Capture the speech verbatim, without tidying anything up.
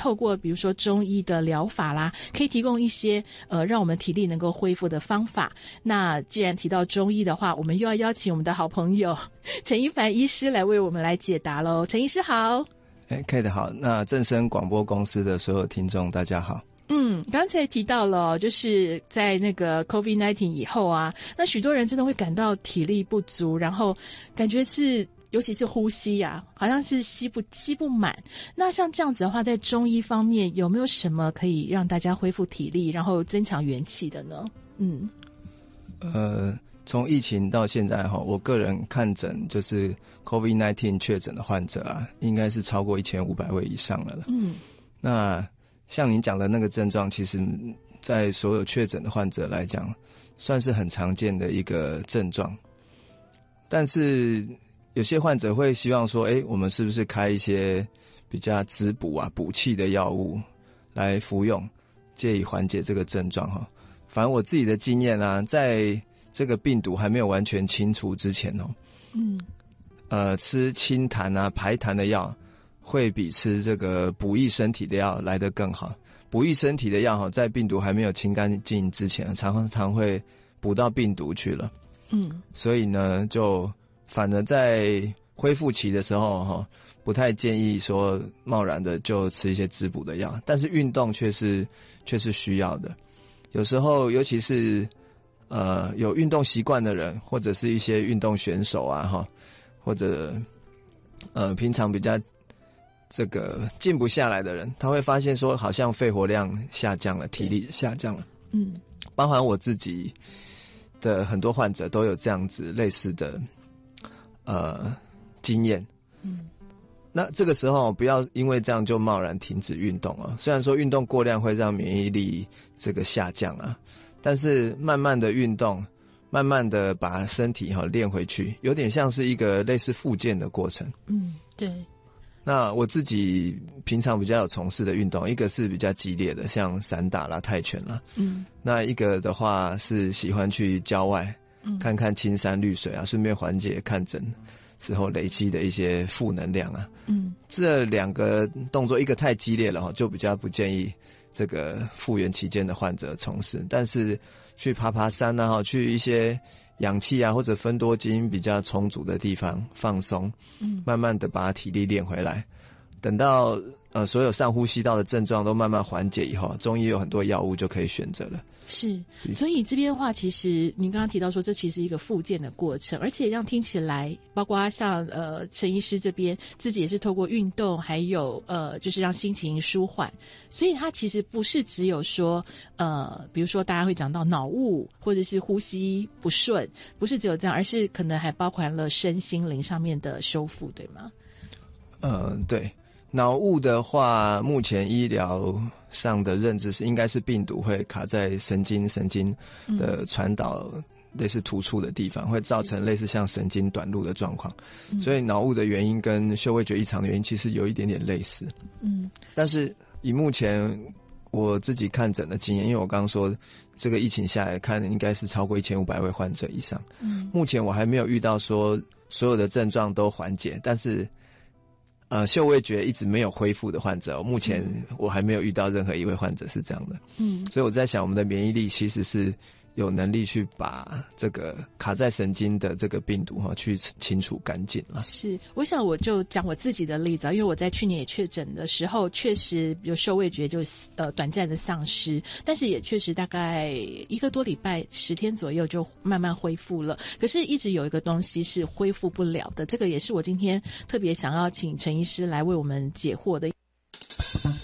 透过比如说中医的疗法啦，可以提供一些呃让我们体力能够恢复的方法。那既然提到中医的话，我们又要邀请我们的好朋友陈一凡医师来为我们来解答咯。陈医师好。 哎 Kate 好，那正声广播公司的所有听众大家好。 嗯，刚才提到了，就是在那个 COVID 十九 以后啊，那许多人真的会感到体力不足，然后感觉是尤其是呼吸啊，好像是吸不吸不满。那像这样子的话，在中医方面有没有什么可以让大家恢复体力，然后增强元气的呢？嗯， 呃，从疫情到现在哈，我个人看诊就是 COVID 十九 确诊的患者啊，应该是超过一千五百位以上了了。嗯，那像您讲的那个症状，其实在所有确诊的患者来讲，算是很常见的一个症状。但是有些患者会希望说，诶，我们是不是开一些比较滋补啊、补气的药物来服用，借以缓解这个症状哈。反正我自己的经验啊，在这个病毒还没有完全清除之前哦，嗯，呃，吃清痰啊、排痰的药，会比吃这个补益身体的药来得更好。补益身体的药在病毒还没有清干净之前，常常会补到病毒去了。嗯，所以呢，就反而在恢复期的时候，不太建议说贸然的就吃一些滋补的药，但是运动却是却是需要的。有时候，尤其是呃有运动习惯的人，或者是一些运动选手啊，哈，或者呃平常比较这个静不下来的人，他会发现说，好像肺活量下降了，体力下降了。嗯，包含我自己的很多患者都有这样子类似的呃经验。嗯，那这个时候不要因为这样就贸然停止运动啊。虽然说运动过量会让免疫力这个下降啊，但是慢慢的运动，慢慢的把身体哈练回去，有点像是一个类似复健的过程。 嗯，对。 那我自己平常比较有从事的运动，一个是比较激烈的，像散打啦、泰拳啦。嗯。那一个的话是喜欢去郊外，嗯，看看青山绿水啊，顺便缓解看诊时候累积的一些负能量啊。嗯。这两个动作，一个太激烈了哈，就比较不建议这个复原期间的患者从事。但是去爬爬山啊，去一些氧气啊或者芬多精比较充足的地方放松，嗯，慢慢的把体力练回来。等到呃所有上呼吸道的症状都慢慢缓解以后，中医有很多药物就可以选择了。 是，所以这边的话，其实您刚刚提到说，这其实是一个复健的过程，而且这样听起来，包括像呃陈医师这边自己也是透过运动，还有呃就是让心情舒缓，所以它其实不是只有说呃，比如说大家会讲到脑雾或者是呼吸不顺，不是只有这样，而是可能还包含了身心灵上面的修复，对吗？ 呃，对。脑雾的话，目前医疗上的认知是应该是病毒会卡在神经神经的传导类似突触的地方，会造成类似像神经短路的状况。所以脑雾的原因跟嗅味觉异常的原因其实有一点点类似。嗯，但是以目前我自己看诊的经验，因为我刚刚说这个疫情下来看应该是超过一千五百位患者以上。嗯，目前我还没有遇到说所有的症状都缓解，但是呃，嗅味觉一直没有恢复的患者，目前我还没有遇到任何一位患者是这样的。嗯，所以我在想，我们的免疫力其实是有能力去把这个卡在神经的这个病毒哈去清除干净了。 是，我想我就讲我自己的例子啊，因为我在去年也确诊的时候，确实有嗅味觉就呃短暂的丧失，但是也确实大概一个多礼拜十天左右就慢慢恢复了。可是一直有一个东西是恢复不了的，这个也是我今天特别想要请陈医师来为我们解惑的。